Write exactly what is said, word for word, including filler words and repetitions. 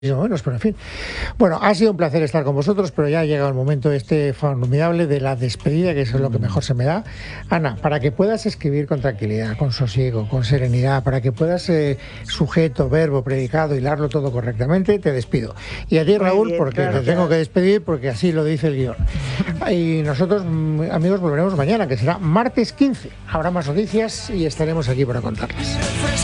Menos, pero en fin. Bueno, ha sido un placer estar con vosotros, pero ya ha llegado el momento este formidable de la despedida, que eso es lo que mejor se me da. Ana, para que puedas escribir con tranquilidad, con sosiego, con serenidad, para que puedas eh, sujeto, verbo, predicado, hilarlo todo correctamente, te despido. Y a ti, Raúl, bien, porque claro, te tengo claro. que despedir, porque así lo dice el guión. Y nosotros, amigos, volveremos mañana, que será martes quince. Habrá más noticias y estaremos aquí para contarlas.